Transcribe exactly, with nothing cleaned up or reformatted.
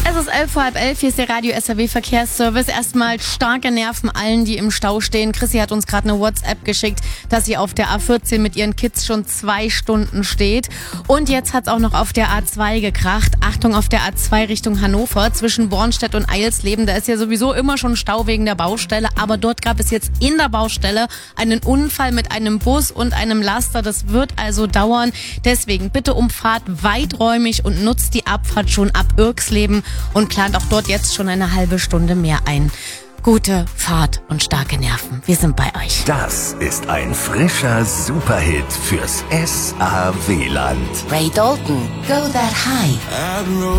Es ist elf vor halb elf, hier ist der Radio S R W Verkehrsservice. Erstmal starke Nerven allen, die im Stau stehen. Chrissy hat uns gerade eine WhatsApp geschickt, dass sie auf der A vierzehn mit ihren Kids schon zwei Stunden steht. Und jetzt hat's auch noch auf der A zwei gekracht. Achtung, auf der A zwei Richtung Hannover zwischen Bornstedt und Eilsleben. Da ist ja sowieso immer schon Stau wegen der Baustelle. Aber dort gab es jetzt in der Baustelle einen Unfall mit einem Bus und einem Laster. Das wird also dauern. Deswegen bitte umfahrt weiträumig und nutzt die Abfahrt schon ab Irksleben und plant auch dort jetzt schon eine halbe Stunde mehr ein. Gute Fahrt und starke Nerven. Wir sind bei euch. Das ist ein frischer Superhit fürs S A W-Land. Ray Dalton, Go That High.